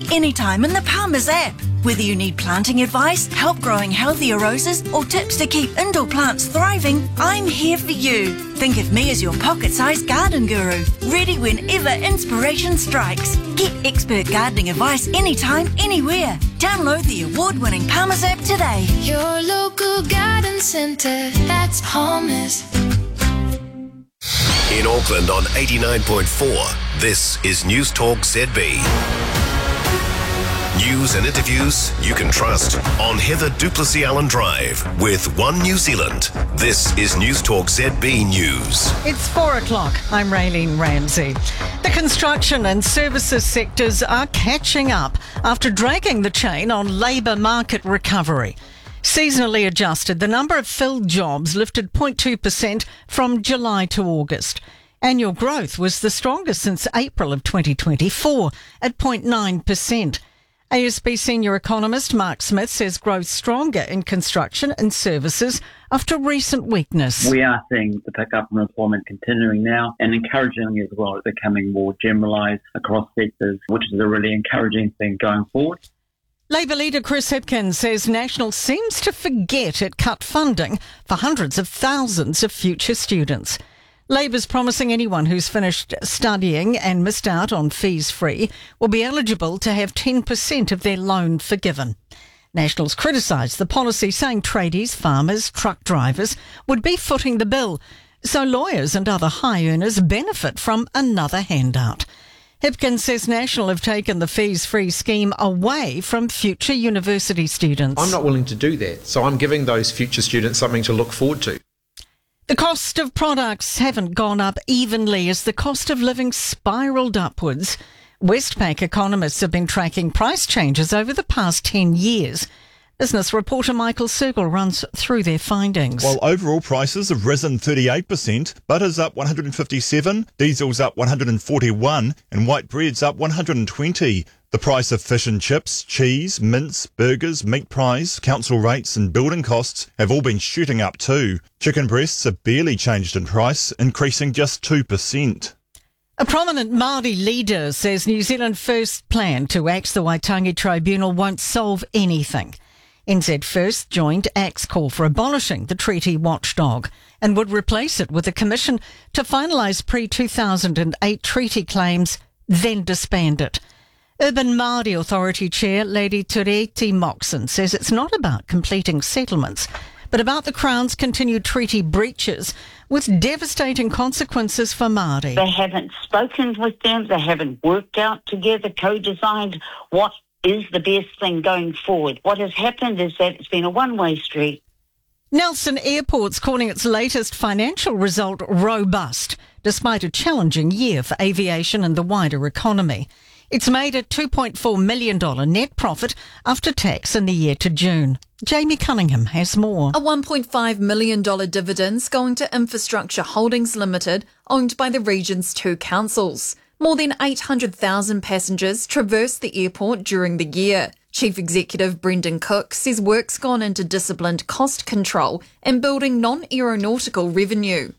anytime in the Palmer's app. Whether you need planting advice, help growing healthier roses, or tips to keep indoor plants thriving, I'm here for you. Think of me as your pocket-sized garden guru, ready whenever inspiration strikes. Get expert gardening advice anytime, anywhere. Download the award-winning Palmer's app today. Your local garden centre, that's Palmer's. In Auckland on 89.4, this is News Talk ZB. News and interviews you can trust on Heather Duplessis Allen Drive with One New Zealand. This is News Talk ZB News. It's 4 o'clock. I'm Raylene Ramsey. The construction and services sectors are catching up after dragging the chain on labour market recovery. Seasonally adjusted, the number of filled jobs lifted 0.2% from July to August. Annual growth was the strongest since April of 2024 at 0.9%. ASB senior economist Mark Smith says growth stronger in construction and services after recent weakness. We are seeing the pickup in employment continuing now, and encouragingly as well, it's becoming more generalised across sectors, which is a really encouraging thing going forward. Labour leader Chris Hipkins says National seems to forget it cut funding for hundreds of thousands of future students. Labour's promising anyone who's finished studying and missed out on fees free will be eligible to have 10% of their loan forgiven. Nationals criticised the policy, saying tradies, farmers, truck drivers would be footing the bill, so lawyers and other high earners benefit from another handout. Hipkins says National have taken the fees-free scheme away from future university students. I'm not willing to do that, so I'm giving those future students something to look forward to. The cost of products haven't gone up evenly as the cost of living spiralled upwards. Westpac economists have been tracking price changes over the past 10 years. Business reporter Michael Sergel runs through their findings. While overall prices have risen 38%, butter's up 157, diesel's up 141 and white bread's up 120. The price of fish and chips, cheese, mince, burgers, meat pies, council rates and building costs have all been shooting up too. Chicken breasts have barely changed in price, increasing just 2%. A prominent Māori leader says New Zealand First's plan to axe the Waitangi Tribunal won't solve anything. NZ First joined ACT's call for abolishing the treaty watchdog and would replace it with a commission to finalise pre-2008 treaty claims, then disband it. Urban Māori Authority Chair Lady Tureti Moxon says it's not about completing settlements, but about the Crown's continued treaty breaches with devastating consequences for Māori. They haven't spoken with them, they haven't worked out together, co-designed what is the best thing going forward. What has happened is that it's been a one-way street. Nelson Airport's calling its latest financial result robust, despite a challenging year for aviation and the wider economy. It's made a $2.4 million net profit after tax in the year to June. Jamie Cunningham has more. A $1.5 million dividend's going to Infrastructure Holdings Limited, owned by the region's two councils. More than 800,000 passengers traversed the airport during the year. Chief Executive Brendan Cook says work's gone into disciplined cost control and building non-aeronautical revenue.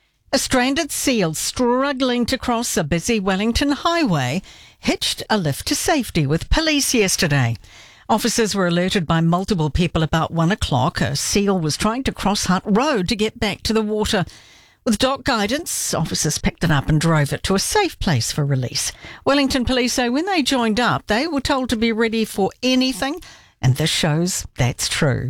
A stranded seal struggling to cross a busy Wellington highway hitched a lift to safety with police yesterday. Officers were alerted by multiple people about 1 o'clock. A seal was trying to cross Hutt Road to get back to the water. With dock guidance, officers picked it up and drove it to a safe place for release. Wellington Police say when they joined up, they were told to be ready for anything, and this shows that's true.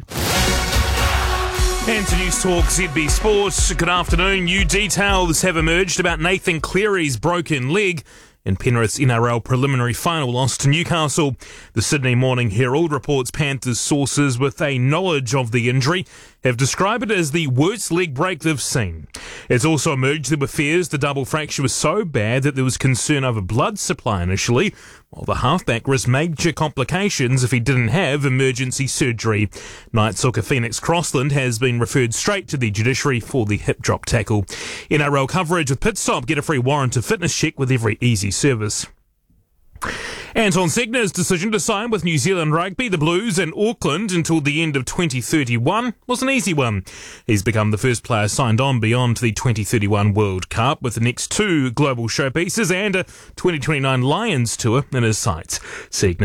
And to News Talk ZB Sports, good afternoon. New details have emerged about Nathan Cleary's broken leg in Penrith's NRL preliminary final loss to Newcastle. The Sydney Morning Herald reports Panthers sources with a knowledge of the injury have described it as the worst leg break they've seen. It's also emerged there were fears the double fracture was so bad that there was concern over blood supply initially, while the halfback risked major complications if he didn't have emergency surgery. Night Soccer Phoenix Crossland has been referred straight to the judiciary for the hip drop tackle. NRL coverage with Pitstop. Get a free warrant of fitness check with every easy service. Anton Segner's decision to sign with New Zealand Rugby, the Blues and Auckland until the end of 2031 was an easy one. He's become the first player signed on beyond the 2031 World Cup, with the next two global showpieces and a 2029 Lions tour in his sights. Segner